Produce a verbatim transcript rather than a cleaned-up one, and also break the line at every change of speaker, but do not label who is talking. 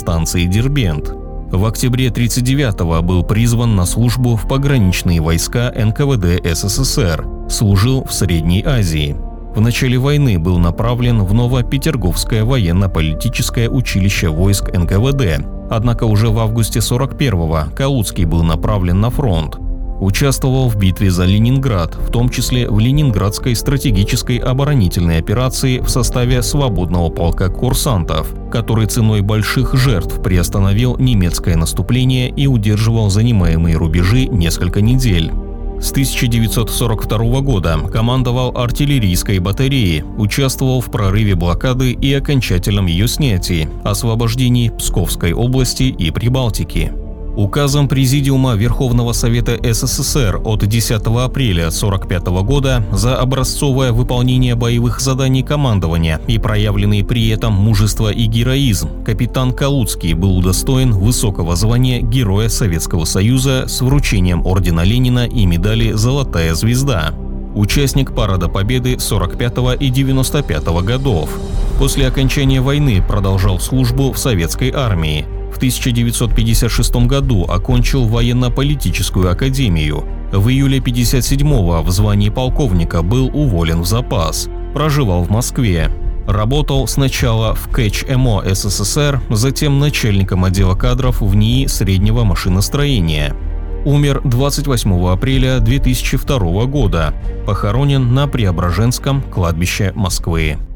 станции Дербент. В октябре тысяча девятьсот тридцать девятого был призван на службу в пограничные войска эн ка вэ дэ эс эс эс эр, служил в Средней Азии. В начале войны был направлен в Новопетерговское военно-политическое училище войск эн ка вэ дэ, однако уже в августе сорок первого Калуцкий был направлен на фронт. Участвовал в битве за Ленинград, в том числе в Ленинградской стратегической оборонительной операции в составе свободного полка курсантов, который ценой больших жертв приостановил немецкое наступление и удерживал занимаемые рубежи несколько недель. С тысяча девятьсот сорок второго года командовал артиллерийской батареей, участвовал в прорыве блокады и окончательном ее снятии, освобождении Псковской области и Прибалтики. Указом Президиума Верховного Совета эс эс эс эр от десятого апреля сорок пятого года за образцовое выполнение боевых заданий командования и проявленный при этом мужество и героизм капитан Калуцкий был удостоен высокого звания Героя Советского Союза с вручением ордена Ленина и медали «Золотая звезда». Участник Парада Победы сорок пятого и девяносто пятого годов. После окончания войны продолжал службу в советской армии. В тысяча девятьсот пятьдесят шестом году окончил военно-политическую академию. В июле пятьдесят седьмого в звании полковника был уволен в запас. Проживал в Москве. Работал сначала в ка эч эм о эс эс эс эр, затем начальником отдела кадров в эн и и среднего машиностроения. Умер двадцать восьмого апреля две тысячи второго года. Похоронен на Преображенском кладбище Москвы.